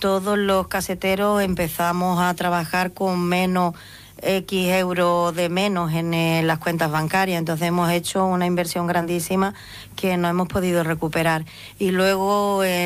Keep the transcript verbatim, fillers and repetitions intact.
todos los caseteros empezamos a trabajar con menos X euros de menos en eh, las cuentas bancarias, entonces hemos hecho una inversión grandísima que no hemos podido recuperar. Y luego eh,